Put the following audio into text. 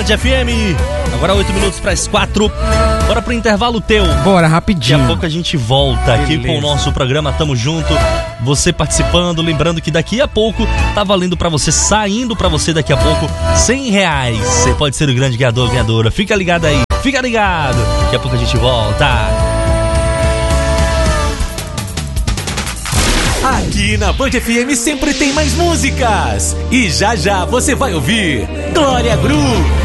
Band FM. Agora 8 minutos para as 4. Bora pro intervalo teu. Bora, rapidinho. Daqui a pouco a gente volta aqui com o nosso programa Tamo Junto. Você participando, lembrando que daqui a pouco tá valendo pra você, saindo pra você daqui a pouco R$100. Você pode ser o grande ganhador, ganhadora. Fica ligado aí, fica ligado. Daqui a pouco a gente volta. Aqui na Band FM sempre tem mais músicas. E já já você vai ouvir Glória Groove.